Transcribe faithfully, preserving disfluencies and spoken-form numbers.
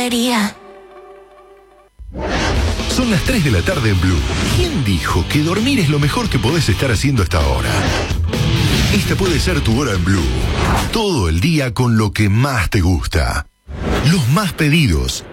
debería. Son las tres de la tarde en Blue. ¿Quién dijo que dormir es lo mejor que podés estar haciendo hasta ahora? Esta puede ser tu hora en Blue. Todo el día con lo que más te gusta. Los más pedidos,